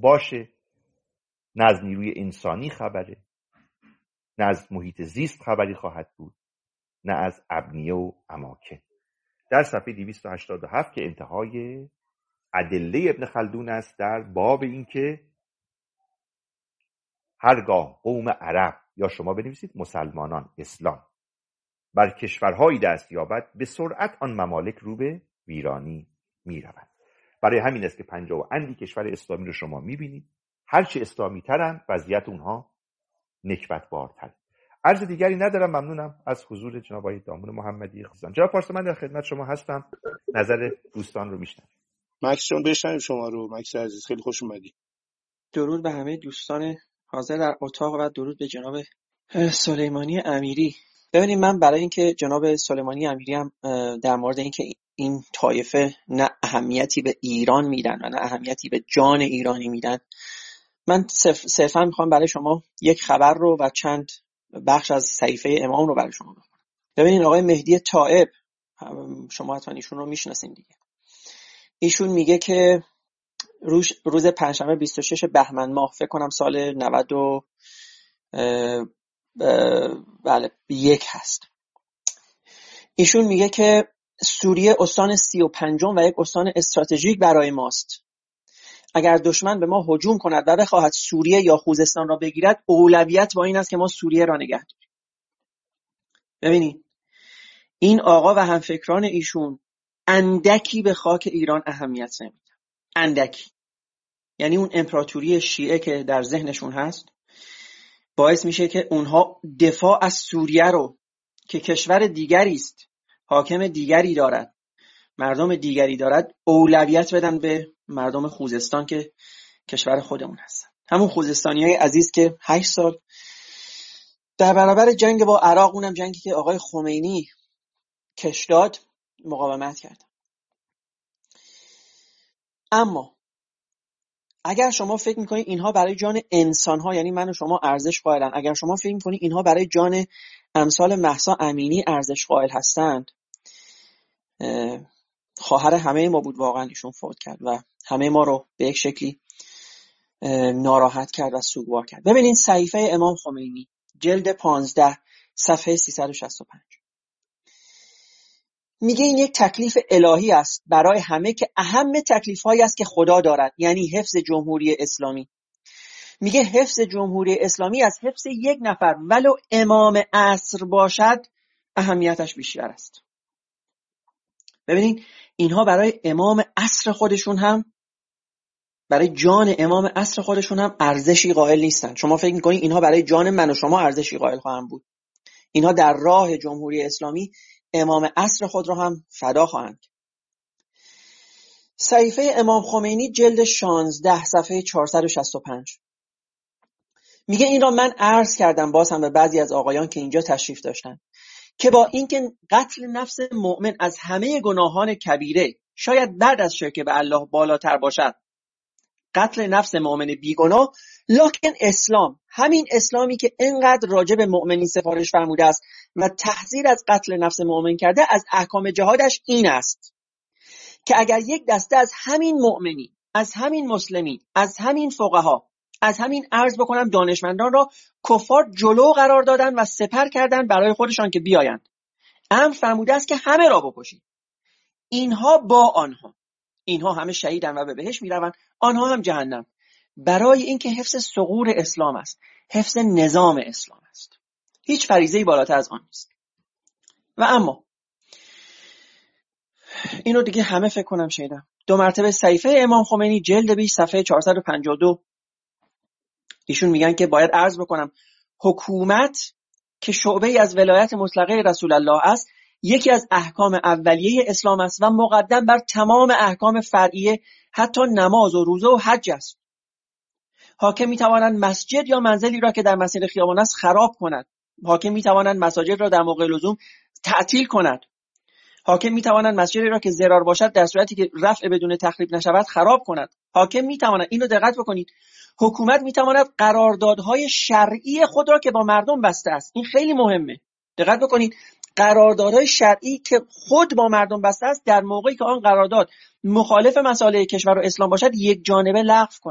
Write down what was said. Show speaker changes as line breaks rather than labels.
باشه. نه از نیروی انسانی خبره، نه از محیط زیست خبری خواهد بود، نه از ابنیه و اماکن. در صفحه 287 که انتهای ادله ابن خلدون است در باب این که هرگاه قوم عرب یا شما بنویسید مسلمانان اسلام بر کشورهایی دست یابد به سرعت آن ممالک رو به ویرانی میروند. برای همین است که 50 اندی کشور اسلامی رو شما میبینید، هرچی اسلامی ترن وضعیت اونها نکبتبارتر. عرض دیگری ندارم، ممنونم از حضور جناب آقای دامون محمدی خزان. جناب پارسا من در خدمت شما هستم، نظر دوستان رو میشنوم.
مکس جان بشنویم شما رو. مکس عزیز خیلی خوش اومدی.
درود به همه دوستان حاضر در اتاق و درود به جناب سلیمانی امیری. ببینید من برای اینکه جناب سلیمانی امیری هم در مورد اینکه این طایفه نه اهمیتی به ایران میدن و نه اهمیتی به جان ایرانی میدن، من صرفا میخوام برای شما یک خبر رو و چند بخش از صحیفه امام رو برای شما بخونم. ببینید آقای مهدی طائب، شما حتما ایشون رو میشناسین دیگه، ایشون میگه که روز پنجشنبه 26 بهمن ماه فکر کنم سال 91 هست، ایشون میگه که سوریه استان 35 و یک استان استراتژیک برای ماست. اگر دشمن به ما هجوم کند و بخواهد سوریه یا خوزستان را بگیرد، اولویت با این است که ما سوریه را نگه داریم. ببینید این آقا و همفکران ایشون اندکی به خاک ایران اهمیت نمیدن، اندکی. یعنی اون امپراتوری شیعه که در ذهنشون هست باعث میشه که اونها دفاع از سوریه رو که کشور دیگری است، حاکم دیگری دارد، مردم دیگری دارد، اولویت بدن به مردم خوزستان که کشور خودمون هستن. همون خوزستانیای عزیز که 8 سال در برابر جنگ با عراق، اونم جنگی که آقای خمینی کش داد، مقاومت کردن. اما اگر شما فکر میکنید اینها برای جان انسان‌ها، یعنی من و شما ارزش قائلن، اگر شما فکر میکنید اینها برای جان امثال مهسا امینی ارزش قائل هستند، خواهر همه ما بود، واقعا ایشون فوت کرد و همه ما رو به یک شکلی ناراحت کرد و سوگوار کرد. ببینید صحیفه امام خمینی جلد 15 صفحه 365 میگه این یک تکلیف الهی است برای همه که اهم تکلیف‌هایی است که خدا دارد، یعنی حفظ جمهوری اسلامی. میگه حفظ جمهوری اسلامی از حفظ یک نفر ولو امام عصر باشد اهمیتش بیشتر است. ببینید اینها برای امام عصر خودشون هم، برای جان امام عصر خودشون هم ارزشی قائل نیستن. شما فکر میکنید اینها برای جان من و شما ارزشی قائل خواهند بود؟ اینها در راه جمهوری اسلامی امام عصر خود را هم فدا خواهند. صحیفه امام خمینی جلد 16 صفحه 465 میگه این را من عرض کردم باز هم به بعضی از آقایان که اینجا تشریف داشتن که با اینکه قتل نفس مؤمن از همه گناهان کبیره، شاید بعد از شرک به الله بالاتر باشد، قتل نفس مؤمن بیگناه، لکن اسلام، همین اسلامی که اینقدر راجع به مؤمنین سفارش فرموده است و تحذیر از قتل نفس مؤمن کرده، از احکام جهادش این است که اگر یک دسته از همین مؤمنین، از همین مسلمین، از همین فقها، از همین عرض بکنم دانشمندان را کفار جلو قرار دادن و سپر کردن برای خودشان که بیایند، امر فرموده است که همه را بکشید. اینها با آنها، اینها همه شهیدن و به بهشت میروند، آنها هم جهنم. برای اینکه حفظ ثغور اسلام است، حفظ نظام اسلام است، هیچ فریضه‌ای بالاتر از آن نیست. و اما اینو دیگه همه فکر کنم شنیدم. 2 مرتبه صحیفه امام خمینی جلد 20 صفحه 452 ایشون میگن که باید عرض بکنم حکومت که شعبه‌ای از ولایت مطلقه رسول الله است، یکی از احکام اولیه اسلام است و مقدم بر تمام احکام فرعیه، حتی نماز و روزه و حج است. حاکم میتوانند مسجد یا منزلی را که در مسیر خیابان است خراب کند. حاکم میتوانند مساجد را در موقع لزوم تعطیل کند. حاکم میتوانند مسجدی را که ضرار باشد در صورتی که رفع بدون تخریب نشود خراب کند. حاکم میتواند، اینو دقت بکنید، حکومت میتواند قراردادهای شرعی خود را که با مردم بسته است، این خیلی مهمه، دقت بکنید، قراردادهای شرعی که خود با مردم بسته است، در موقعی که آن قرارداد مخالف مصالح کشور و اسلام باشد یک جانبه لغو کند.